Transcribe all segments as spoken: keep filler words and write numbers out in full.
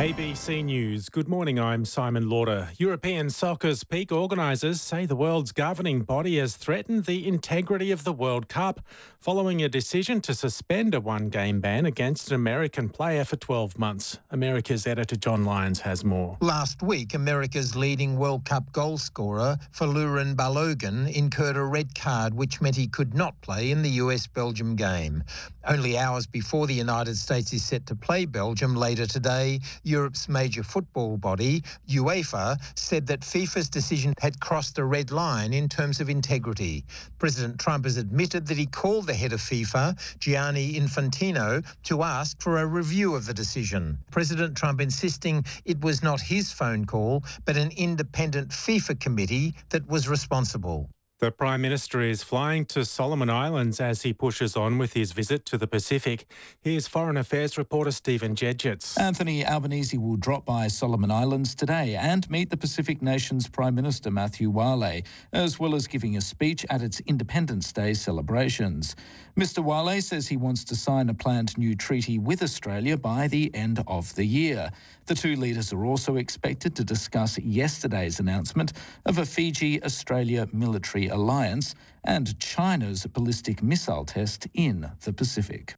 A B C News. Good morning, I'm Simon Lauder. European soccer's peak organisers say the world's governing body has threatened the integrity of the World Cup following a decision to suspend a one-game ban against an American player for twelve months. America's editor John Lyons has more. Last week, America's leading World Cup goal scorer, Folarin Balogun, incurred a red card which meant he could not play in the U S-Belgium game. Only hours before the United States is set to play Belgium later today, Europe's major football body, UEFA, said that FIFA's decision had crossed a red line in terms of integrity. President Trump has admitted that he called the head of FIFA, Gianni Infantino, to ask for a review of the decision. President Trump insisting it was not his phone call, but an independent FIFA committee that was responsible. The Prime Minister is flying to Solomon Islands as he pushes on with his visit to the Pacific. Here's Foreign Affairs reporter Stephen Jedgetts. Anthony Albanese will drop by Solomon Islands today and meet the Pacific Nations Prime Minister Matthew Wale, as well as giving a speech at its Independence Day celebrations. Mister Wale says he wants to sign a planned new treaty with Australia by the end of the year. The two leaders are also expected to discuss yesterday's announcement of a Fiji-Australia military alliance and China's ballistic missile test in the Pacific.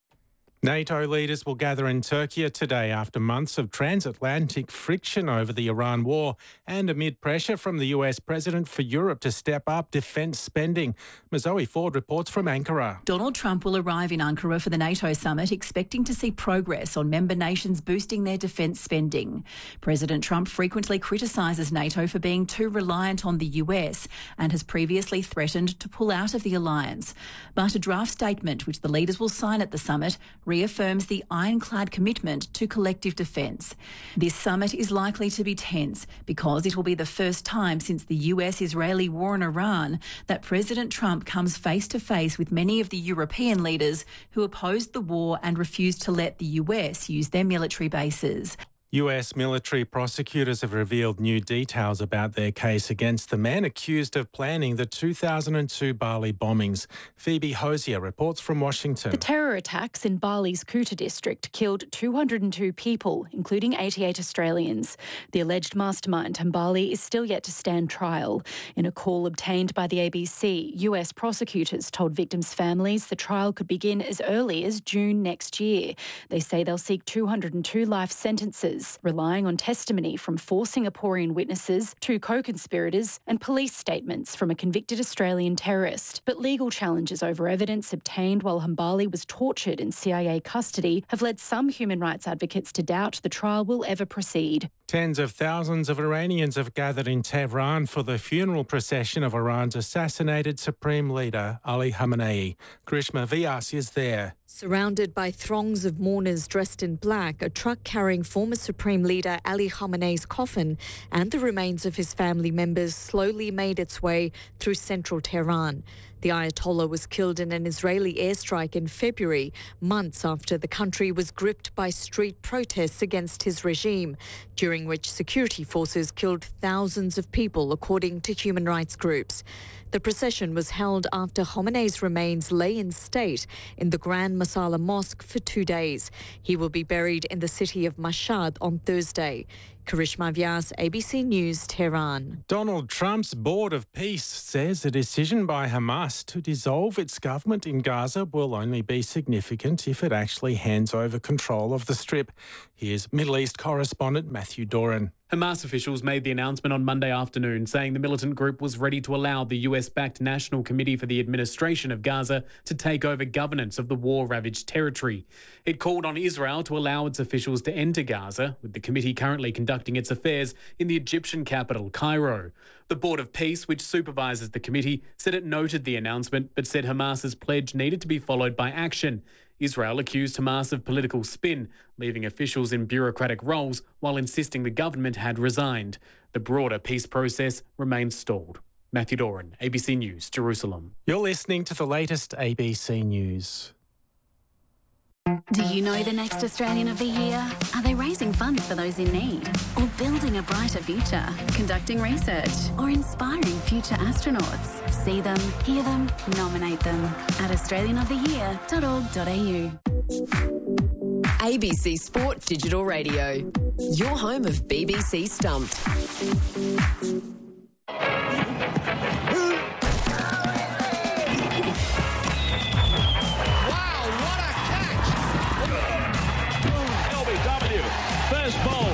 NATO leaders will gather in Turkey today after months of transatlantic friction over the Iran war and amid pressure from the U S President for Europe to step up defence spending. Mazoe Ford reports from Ankara. Donald Trump will arrive in Ankara for the NATO summit, expecting to see progress on member nations boosting their defence spending. President Trump frequently criticises NATO for being too reliant on the U S and has previously threatened to pull out of the alliance. But a draft statement, which the leaders will sign at the summit, reaffirms the ironclad commitment to collective defence. This summit is likely to be tense because it will be the first time since the U S-Israeli war in Iran that President Trump comes face to face with many of the European leaders who opposed the war and refused to let the U S use their military bases. U S military prosecutors have revealed new details about their case against the man accused of planning the two thousand two Bali bombings. Phoebe Hosier reports from Washington. The terror attacks in Bali's Kuta district killed two hundred two people, including eighty-eight Australians. The alleged mastermind, Hambali, is still yet to stand trial. In a call obtained by the A B C, U S prosecutors told victims' families the trial could begin as early as June next year. They say they'll seek two hundred two life sentences, relying on testimony from four Singaporean witnesses, two co-conspirators, and police statements from a convicted Australian terrorist. But legal challenges over evidence obtained while Hambali was tortured in C I A custody have led some human rights advocates to doubt the trial will ever proceed. Tens of thousands of Iranians have gathered in Tehran for the funeral procession of Iran's assassinated Supreme Leader Ali Khamenei. Grishma Vyas is there. Surrounded by throngs of mourners dressed in black, a truck carrying former Supreme Leader Ali Khamenei's coffin and the remains of his family members slowly made its way through central Tehran. The Ayatollah was killed in an Israeli airstrike in February, months after the country was gripped by street protests against his regime, during which security forces killed thousands of people, according to human rights groups. The procession was held after Khamenei's remains lay in state in the Grand Masala Mosque for two days. He will be buried in the city of Mashhad on Thursday. Karishma Vyas, A B C News, Tehran. Donald Trump's Board of Peace says a decision by Hamas to dissolve its government in Gaza will only be significant if it actually hands over control of the Strip. Here's Middle East correspondent Matthew Doran. Hamas officials made the announcement on Monday afternoon, saying the militant group was ready to allow the U S-backed National Committee for the Administration of Gaza to take over governance of the war-ravaged territory. It called on Israel to allow its officials to enter Gaza, with the committee currently conducting its affairs in the Egyptian capital, Cairo. The Board of Peace, which supervises the committee, said it noted the announcement, but said Hamas's pledge needed to be followed by action. Israel accused Hamas of political spin, leaving officials in bureaucratic roles while insisting the government had resigned. The broader peace process remains stalled. Matthew Doran, A B C News, Jerusalem. You're listening to the latest A B C News. Do you know the next Australian of the Year? Are they raising funds for those in need? Or building a brighter future? Conducting research? Or inspiring future astronauts? See them, hear them, nominate them at australian of the year dot org dot a u. A B C Sport Digital Radio, your home of B B C Stumped. First ball.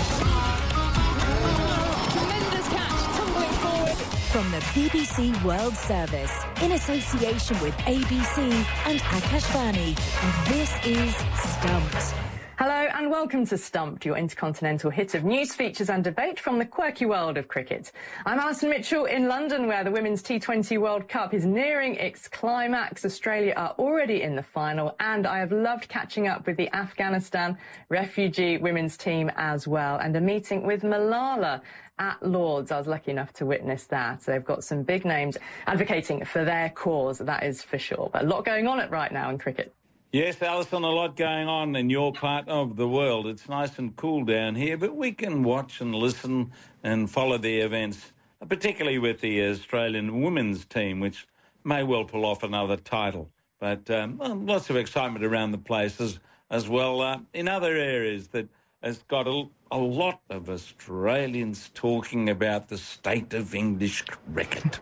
Tremendous catch, tumbling forward. From the B B C World Service, in association with A B C and Akashvani, and this is Stumped. Hello and welcome to Stumped, your intercontinental hit of news, features and debate from the quirky world of cricket. I'm Alison Mitchell in London, where the Women's T twenty World Cup is nearing its climax. Australia are already in the final, and I have loved catching up with the Afghanistan refugee women's team as well, and a meeting with Malala at Lord's. I was lucky enough to witness that. They've got some big names advocating for their cause, that is for sure. But a lot going on right now in cricket. Yes, Alison, a lot going on in your part of the world. It's nice and cool down here, but we can watch and listen and follow the events, particularly with the Australian women's team, which may well pull off another title. But um, well, lots of excitement around the place as, as well uh, in other areas that has got a, a lot of Australians talking about the state of English cricket.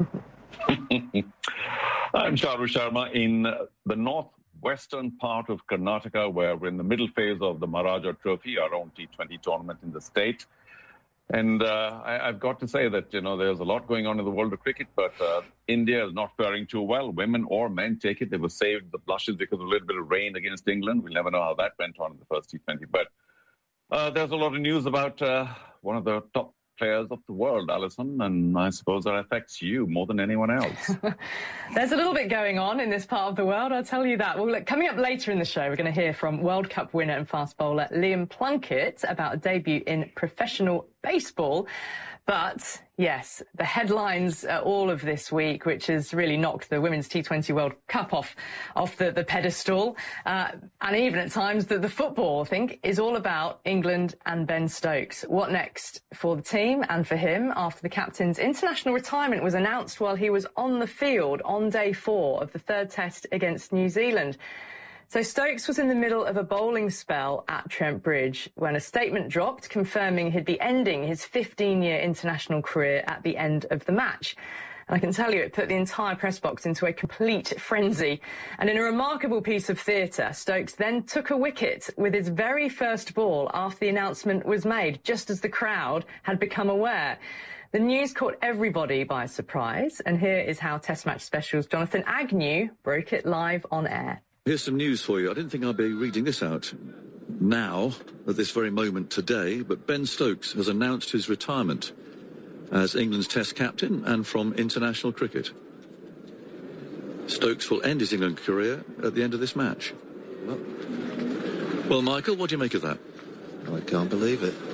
I'm Charu Sharma in the north. Western part of Karnataka, where we're in the middle phase of the Maharaja Trophy, our own T twenty tournament in the state. And uh, I, I've got to say that, you know, there's a lot going on in the world of cricket, but uh, India is not faring too well. Women or men take it. They were saved the blushes because of a little bit of rain against England. We'll never know how that went on in the first T twenty. But uh, there's a lot of news about uh, one of the top players of the world, Alison, and I suppose that affects you more than anyone else. There's a little bit going on in this part of the world, I'll tell you that. Well, look, coming up later in the show, we're going to hear from World Cup winner and fast bowler Liam Plunkett about a debut in professional baseball. But, yes, the headlines uh, all of this week, which has really knocked the Women's T twenty World Cup off off the, the pedestal, uh, and even at times the, the football, I think, is all about England and Ben Stokes. What next for the team and for him after the captain's international retirement was announced while he was on the field on day four of the third test against New Zealand? So Stokes was in the middle of a bowling spell at Trent Bridge when a statement dropped confirming he'd be ending his fifteen-year international career at the end of the match. And I can tell you it put the entire press box into a complete frenzy. And in a remarkable piece of theatre, Stokes then took a wicket with his very first ball after the announcement was made, just as the crowd had become aware. The news caught everybody by surprise, and here is how Test Match Special's Jonathan Agnew broke it live on air. Here's some news for you. I didn't think I'd be reading this out now, at this very moment today, but Ben Stokes has announced his retirement as England's Test captain and from international cricket. Stokes will end his England career at the end of this match. Well, well Michael, what do you make of that? I can't believe it.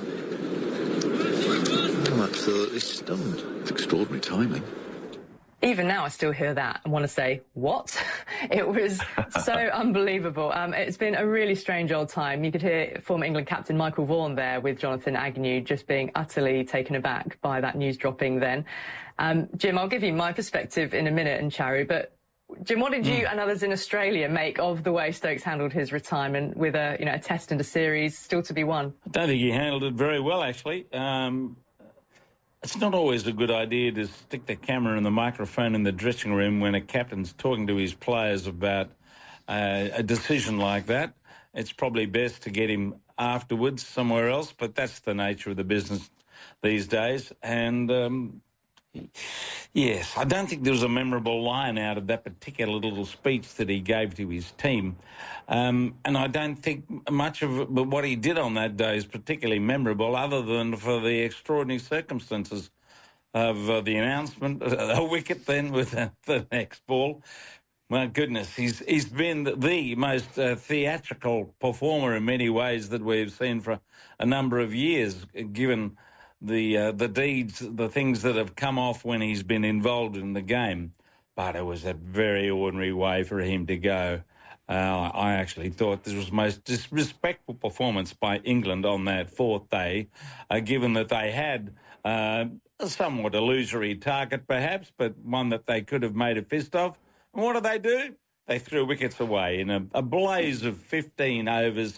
I'm absolutely stunned. It's extraordinary timing. Even now, I still hear that and want to say, what? It was so unbelievable. Um, it's been a really strange old time. You could hear former England captain Michael Vaughan there with Jonathan Agnew just being utterly taken aback by that news dropping then. Um, Jim, I'll give you my perspective in a minute, and Charu, but Jim, what did you mm. and others in Australia make of the way Stokes handled his retirement with a, you know, a test and a series still to be won? I don't think he handled it very well, actually. Um, It's not always a good idea to stick the camera and the microphone in the dressing room when a captain's talking to his players about uh, a decision like that. It's probably best to get him afterwards somewhere else, but that's the nature of the business these days. And, um, yes, I don't think there was a memorable line out of that particular little speech that he gave to his team. Um, and I don't think much of it, but what he did on that day is particularly memorable, other than for the extraordinary circumstances of uh, the announcement, a wicket then with uh, the next ball. My goodness, he's he's been the most uh, theatrical performer in many ways that we've seen for a number of years, given the uh, the deeds, the things that have come off when he's been involved in the game. But it was a very ordinary way for him to go. Uh, I actually thought this was the most disrespectful performance by England on that fourth day, uh, given that they had uh, a somewhat illusory target perhaps, but one that they could have made a fist of. And what did they do? They threw wickets away in a, a blaze of fifteen overs.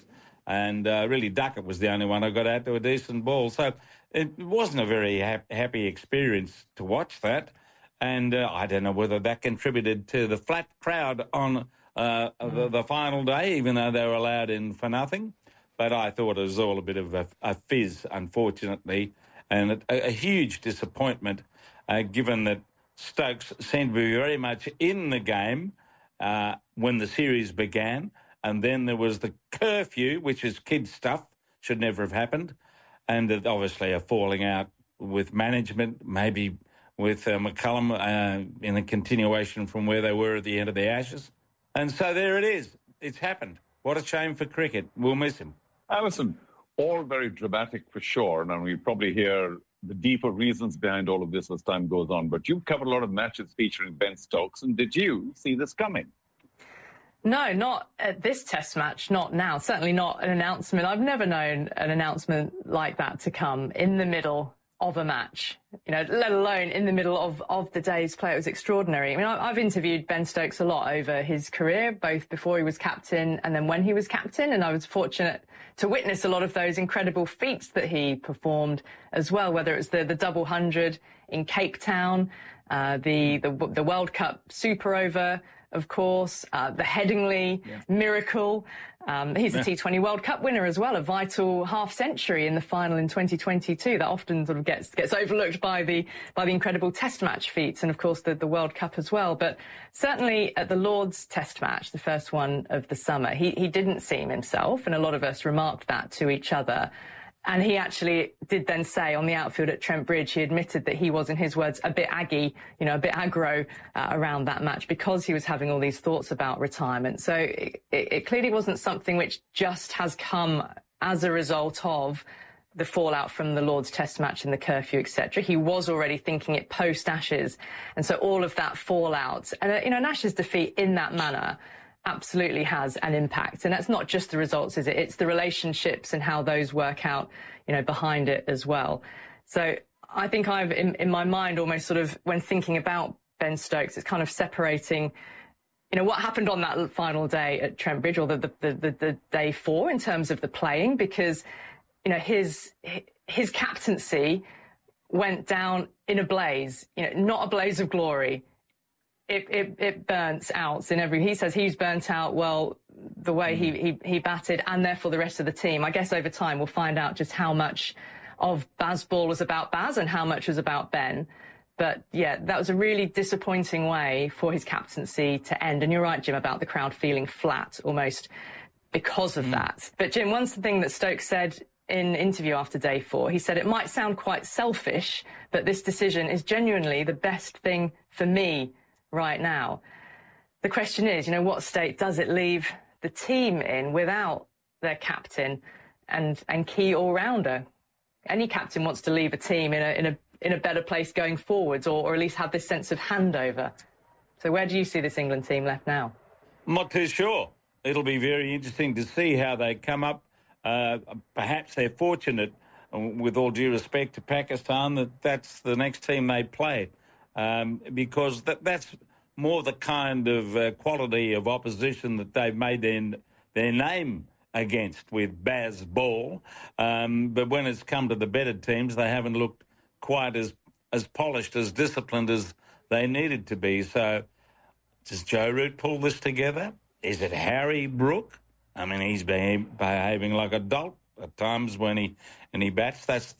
and uh, really Duckett was the only one who got out to a decent ball. So it wasn't a very ha- happy experience to watch that, and uh, I don't know whether that contributed to the flat crowd on uh, mm. the, the final day, even though they were allowed in for nothing. But I thought it was all a bit of a, a fizz, unfortunately, and a, a huge disappointment, uh, given that Stokes seemed to be very much in the game uh, when the series began, and then there was the curfew, which is kid stuff, should never have happened, and uh, obviously a falling out with management, maybe with uh, McCullum uh, in a continuation from where they were at the end of the Ashes. And so there it is. It's happened. What a shame for cricket. We'll miss him. Alison, all very dramatic for sure, and we probably hear the deeper reasons behind all of this as time goes on. But you've covered a lot of matches featuring Ben Stokes, and did you see this coming? No, not at this Test match, not now. Certainly not an announcement. I've never known an announcement like that to come in the middle of a match, you know, let alone in the middle of, of the day's play. It was extraordinary. I mean, I've interviewed Ben Stokes a lot over his career, both before he was captain and then when he was captain, and I was fortunate to witness a lot of those incredible feats that he performed as well, whether it's the, the double hundred in Cape Town, uh, the, the, the World Cup Super Over, of course, uh, the Headingley yeah. miracle. Um, he's a T twenty World Cup winner as well, a vital half century in the final in twenty twenty-two. That often sort of gets gets overlooked by the by the incredible Test match feats, and of course the, the World Cup as well. But certainly at the Lord's Test match, the first one of the summer, he he didn't seem himself, and a lot of us remarked that to each other. And he actually did then say on the outfield at Trent Bridge, he admitted that he was, in his words, a bit aggy, you know, a bit aggro uh, around that match because he was having all these thoughts about retirement. So it, it clearly wasn't something which just has come as a result of the fallout from the Lord's Test match and the curfew, et cetera. He was already thinking it post-Ashes. And so all of that fallout, and, uh, you know, an Ashes defeat in that manner absolutely has an impact. And that's not just the results, is it? It's the relationships and how those work out, you know, behind it as well. So I think I've, in, in my mind, almost sort of, when thinking about Ben Stokes, it's kind of separating, you know, what happened on that final day at Trent Bridge, or the, the, the, the, the day four in terms of the playing, because, you know, his, his captaincy went down in a blaze, you know, not a blaze of glory. It, it, it burnt out in every... He says he's burnt out, well, the way he, he, he batted, and therefore the rest of the team. I guess over time we'll find out just how much of Bazball was about Baz and how much was about Ben. But, yeah, that was a really disappointing way for his captaincy to end. And you're right, Jim, about the crowd feeling flat almost because of mm. that. But, Jim, one thing that Stokes said in an interview after day four, he said, it might sound quite selfish, but this decision is genuinely the best thing for me right now. The question is, you know, what state does it leave the team in without their captain and and key all-rounder? Any captain wants to leave a team in a in a in a better place going forwards, or, or at least have this sense of handover. So where do you see this England team left now? I'm not too sure. It'll be very interesting to see how they come up. Uh, perhaps they're fortunate, with all due respect to Pakistan, that that's the next team they play. Um, because that, that's more the kind of uh, quality of opposition that they've made their, their name against with Bazball. Um, but when it's come to the better teams, they haven't looked quite as, as polished, as disciplined as they needed to be. So does Joe Root pull this together? Is it Harry Brook? I mean, he's behaving like a dolt at times when he, when he bats. That's